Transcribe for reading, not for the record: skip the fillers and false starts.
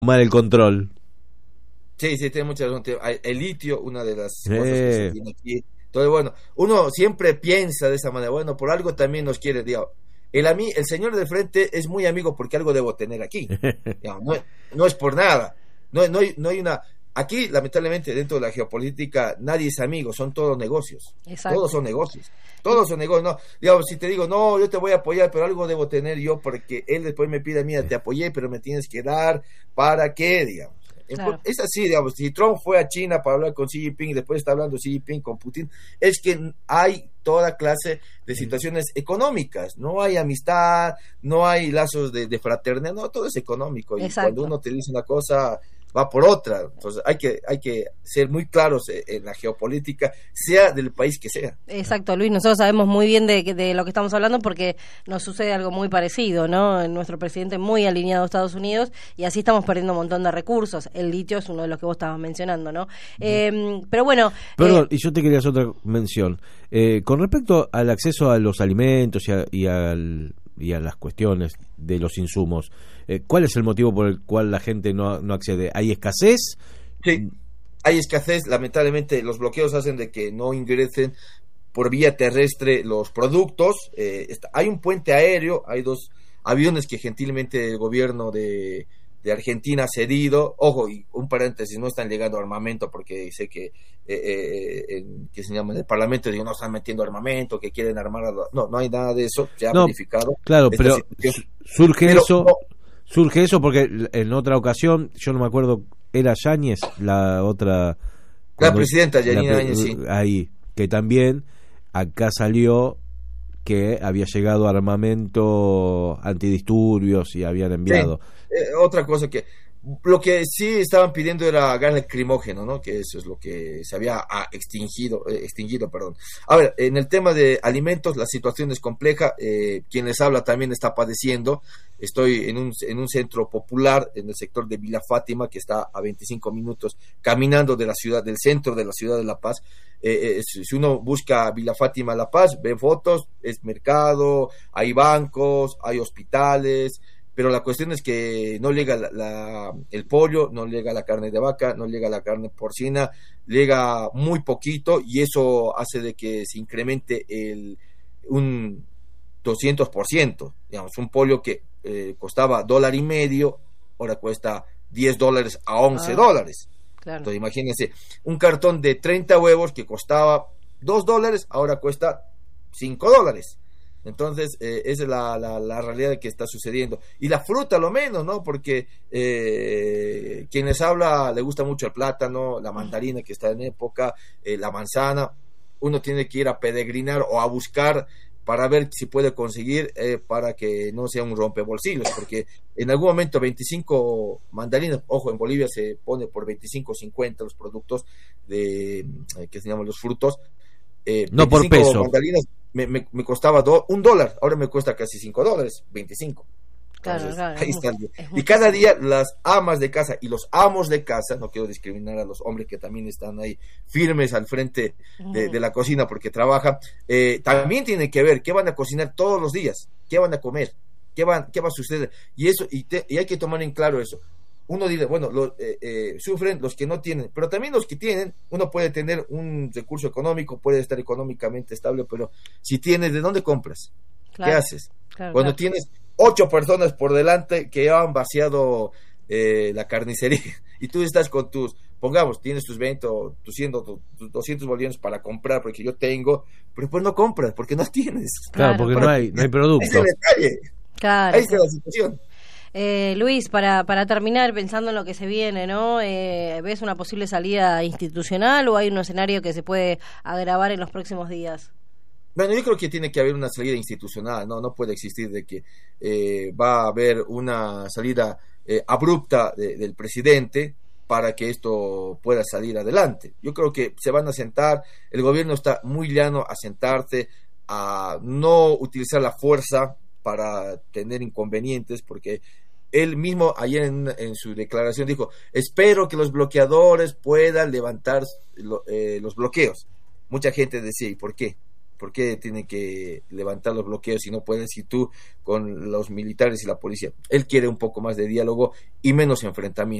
tomar el control. Sí, sí, tiene mucha razón. El litio, una de las cosas que se tiene aquí. Entonces, bueno, uno siempre piensa de esa manera. Bueno, por algo también nos quiere, digamos. El señor de frente es muy amigo porque algo debo tener aquí. Digamos, no es por nada. No hay una... Aquí, lamentablemente, dentro de la geopolítica, nadie es amigo, son todos negocios. Exacto. Todos son negocios. Todos son negocios. No, digamos, si te digo, no, yo te voy a apoyar, pero algo debo tener yo porque él después me pide, mira, te apoyé, pero me tienes que dar, ¿para qué? Digamos. Claro. Es así, digamos, si Trump fue a China para hablar con Xi Jinping y después está hablando Xi Jinping con Putin, es que hay toda clase de situaciones económicas, no hay amistad, no hay lazos de fraternidad, no, todo es económico. Y Exacto. cuando uno te dice una cosa, va por otra. Entonces hay que ser muy claros en la geopolítica, sea del país que sea. Exacto, Luis, nosotros sabemos muy bien de lo que estamos hablando porque nos sucede algo muy parecido, ¿no? Nuestro presidente muy alineado a Estados Unidos y así estamos perdiendo un montón de recursos. El litio es uno de los que vos estabas mencionando, ¿no? Pero bueno... Perdón, y yo te quería hacer otra mención. Con respecto al acceso a los alimentos y a las cuestiones de los insumos, ¿cuál es el motivo por el cual la gente no accede? ¿Hay escasez? Sí, hay escasez. Lamentablemente los bloqueos hacen de que no ingresen por vía terrestre los productos. Hay un puente aéreo, hay 2 aviones que gentilmente el gobierno de Argentina ha cedido. Ojo, y un paréntesis, no están llegando armamento porque sé que que se llama en el Parlamento, digo, no están metiendo armamento, que quieren armar no hay nada de eso, se ha verificado. Claro, pero surge eso porque en otra ocasión, yo no me acuerdo, era Yáñez, la presidenta Yanina Áñez, sí. Ahí, que también acá salió que había llegado armamento antidisturbios y habían enviado. Sí. Otra cosa que lo que sí estaban pidiendo era gas lacrimógeno, ¿no? Que eso es lo que se había extinguido, perdón. A ver, en el tema de alimentos la situación es compleja. Quien les habla también está padeciendo. Estoy en un centro popular en el sector de Villa Fátima, que está a 25 minutos caminando del centro de la ciudad de La Paz. Si uno busca Villa Fátima La Paz, ve fotos, es mercado, hay bancos, hay hospitales, pero la cuestión es que no llega el pollo, no llega la carne de vaca, no llega la carne porcina, llega muy poquito y eso hace de que se incremente un 200%. Digamos, un pollo que costaba $1.50, ahora cuesta $10 a $11. Claro. Entonces imagínense, un cartón de 30 huevos que costaba $2, ahora cuesta $5. Entonces, esa es la realidad de que está sucediendo. Y la fruta, lo menos, ¿no? Porque quien les habla le gusta mucho el plátano, la mandarina que está en época, la manzana. Uno tiene que ir a peregrinar o a buscar para ver si puede conseguir para que no sea un rompebolsillos, porque en algún momento 25 mandarinas, ojo, en Bolivia se pone por 25.50 los productos que se llaman los frutos. No por peso. Mandarinas me costaba $1, ahora me cuesta casi $5, 25. Entonces, Claro, ahí está. Y cada día las amas de casa y los amos de casa, no quiero discriminar a los hombres que también están ahí firmes al frente de la cocina porque trabajan, también tienen que ver qué van a cocinar todos los días, qué van a comer, qué va a suceder. Y eso y hay que tomar en claro eso. Uno dice, bueno, sufren los que no tienen, pero también los que tienen. Uno puede tener un recurso económico, puede estar económicamente estable, pero si tienes, ¿de dónde compras? Claro. ¿Qué haces? Claro, Cuando tienes 8 personas por delante que ya han vaciado la carnicería y tú estás con tienes tus 20 o tus 100 o tus 200 bolivianos para comprar, porque yo tengo, pero pues no compras, porque no tienes. Claro, porque no hay producto. Ese es el detalle. Claro. Ahí está la situación. Luis, para terminar, pensando en lo que se viene, ¿no? ¿Ves una posible salida institucional o hay un escenario que se puede agravar en los próximos días? Bueno, yo creo que tiene que haber una salida institucional, no puede existir de que va a haber una salida abrupta del presidente para que esto pueda salir adelante. Yo creo que se van a sentar, el gobierno está muy llano a sentarse, a no utilizar la fuerza para tener inconvenientes, porque él mismo ayer en su declaración dijo, espero que los bloqueadores puedan levantar los bloqueos. Mucha gente decía, ¿y por qué? ¿Por qué tiene que levantar los bloqueos si no puedes ir tú con los militares y la policía? Él quiere un poco más de diálogo y menos enfrentamiento.